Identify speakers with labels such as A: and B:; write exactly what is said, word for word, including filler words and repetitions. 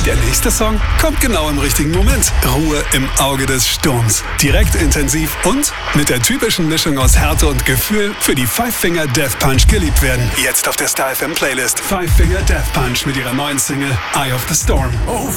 A: Der nächste Song kommt genau im richtigen Moment. Ruhe im Auge des Sturms. Direkt, intensiv und mit der typischen Mischung aus Härte und Gefühl für die Five Finger Death Punch geliebt werden. Jetzt auf der Star F M Playlist. Five Finger Death Punch mit ihrer neuen Single Eye of the Storm.